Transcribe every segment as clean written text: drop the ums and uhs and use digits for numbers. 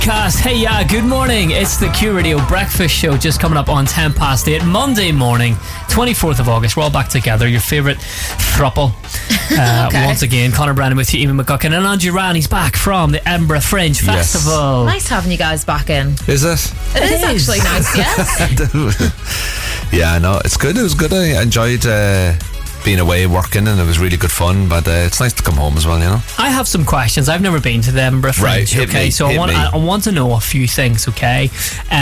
Hey, yeah, good morning. It's the Q Radio Breakfast Show just coming up on 8:10, Monday morning, 24th of August. We're all back together, your favourite throuple. Okay. Once again, Conor Brennan with you, Eamon McGuckin, and Andrew Ryan. He's back from the Edinburgh Fringe Festival. Nice having you guys back in. Is it? It is actually nice, yes. Yeah, no, it's good. It was good. I enjoyed being away working, and it was really good fun, but it's nice to come home as well, you know. I have some questions. I've never been to the Edinburgh Fringe, right, so I want to know a few things, okay?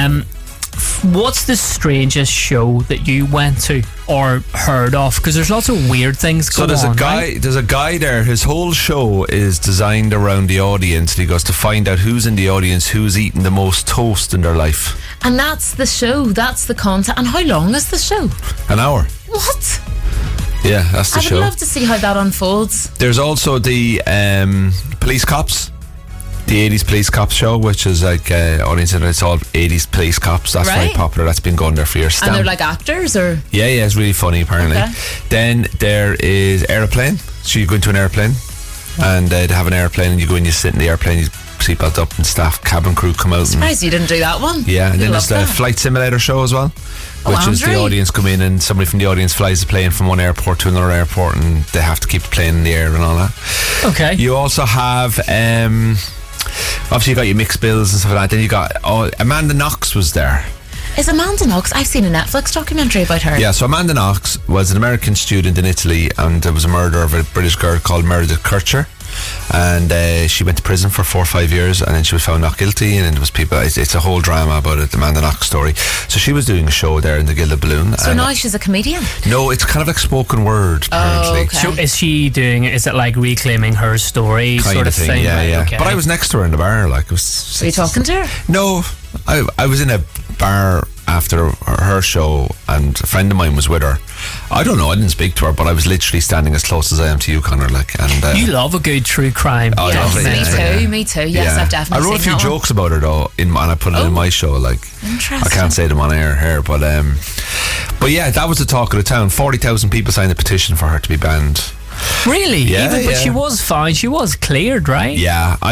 What's the strangest show that you went to or heard of? Because there's lots of weird things going on. So there's a guy there. His whole show is designed around the audience. He goes to find out who's in the audience, who's eaten the most toast in their life. And that's the show. That's the content. And how long is the show? An hour. What? Yeah, that's the show. I would love to see how that unfolds. There's also the Police Cops. The 80s Police Cops show, which is like audience, and it's all 80s Police Cops. That's very popular. That's been going there for years. And they're like actors, or? Yeah, it's really funny apparently. Okay. Then there is Aeroplane. So you go into an airplane, and they have an airplane, and you go in, you sit in the airplane, you seatbelt up, and staff cabin crew come out. Surprised you didn't do that one. Yeah, and then there's the Flight Simulator show as well, which is the audience come in, and somebody from the audience flies the plane from one airport to another airport, and they have to keep the plane in the air and all that. Okay. You also have obviously you got your mixed bills and stuff like that. Then you got Amanda Knox was there. Is Amanda Knox? I've seen a Netflix documentary about her. Yeah, so Amanda Knox was an American student in Italy, and there was a murder of a British girl called Meredith Kercher, and she went to prison for 4 or 5 years, and then she was found not guilty, and it was it's a whole drama about it, the Amanda Knox story. So she was doing a show there in the Gilded Balloon. So now she's a comedian? No, it's kind of like spoken word, apparently. Oh, okay. So is it like reclaiming her story kind sort of thing? Yeah, right, yeah. Okay. But I was next to her in the bar. Were you talking to her? No, I was in a bar after her show, and a friend of mine was with her. I don't know, I didn't speak to her, but I was literally standing as close as I am to you, Conor. And you love a good true crime. Oh, yes, me too. Yes, I've definitely I wrote a few jokes about her though, and I put it in my show. Interesting. I can't say them on air here, but yeah, that was the talk of the town. 40,000 people signed a petition for her to be banned. Really? Yeah, but she was fine. She was cleared, right? Yeah. I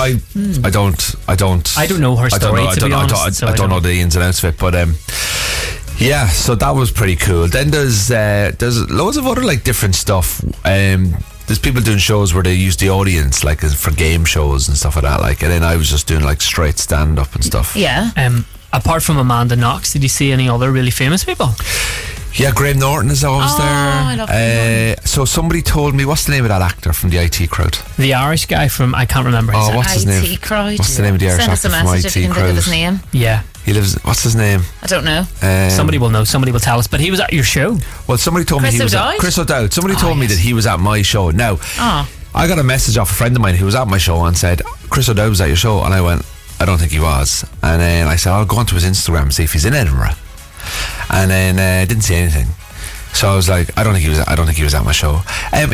don't know her story. I don't know the ins and outs of it, but yeah. So that was pretty cool. Then there's loads of other different stuff. There's people doing shows where they use the audience for game shows and stuff like that. And then I was just doing straight stand up and stuff. Yeah. Apart from Amanda Knox, did you see any other really famous people? Yeah, Graham Norton is always there. I love Graham Norton. So somebody told me, what's the name of that actor from the IT Crowd? The Irish guy from, I can't remember his name. What's his name? IT Crowd. What's the name of the Irish actor from IT Crowd? Send us a message if you can think of his name. Yeah. He lives, what's his name? I don't know. Somebody will know, somebody will tell us, but he was at your show. Well, somebody told me he was at Chris O'Dowd. Somebody told me that he was at my show. Now, I got a message off a friend of mine who was at my show and said, Chris O'Dowd was at your show, and I went, I don't think he was. And then I said, I'll go onto his Instagram and see if he's in Edinburgh. And then I didn't see anything. So I was like, I don't think he was at my show. There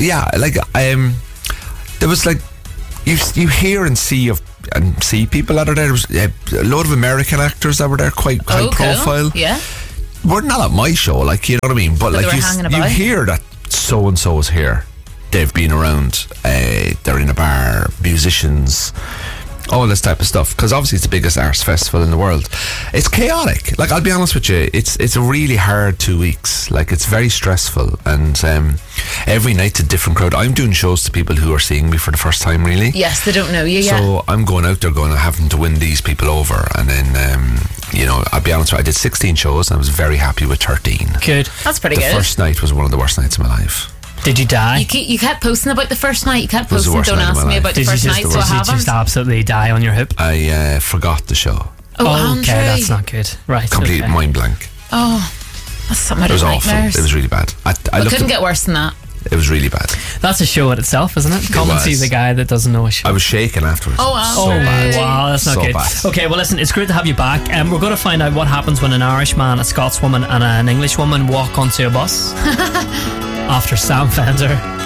was you hear and see people that are there. There was a load of American actors that were there, quite high profile. Cool. Yeah. We're not at my show, you know what I mean? But you hear that so and so is here. They've been around. They're in a bar. Musicians. All this type of stuff, because obviously it's the biggest arts festival in the world. It's chaotic. I'll be honest with you, it's a really hard 2 weeks. It's very stressful, and every night's a different crowd. I'm doing shows to people who are seeing me for the first time, really. Yes, they don't know you yet. So I'm going out there having to win these people over, and then I'll be honest with you, I did 16 shows and I was very happy with 13. Good. That's pretty good. The first night was one of the worst nights of my life. Did you die? You kept posting about the first night. You kept posting, don't ask me about the first night, so I haven't. Did you just absolutely die on your hip? I forgot the show. Oh, okay, that's not good. Right. Complete mind blank. Oh, that's something. It was awful. It was really bad. It couldn't get worse than that. It was really bad. That's a show in itself, isn't it? Come and see the guy that doesn't know a show. I was shaking afterwards. Oh, wow. So bad. Wow, that's not good. Bad. Okay, well listen, it's great to have you back. We're going to find out what happens when an Irishman, a Scotswoman and an Englishwoman walk onto a bus after Sam Fender